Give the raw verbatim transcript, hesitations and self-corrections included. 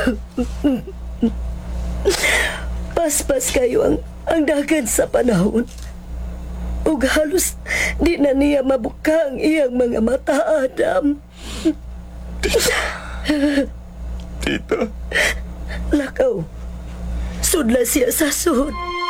Paspas kayo ang, ang dagan sa panahon. Ug halos di na niya mabuka ang iyang mga mata, Adam. Tita. Lakaw, sudla siya sa sud.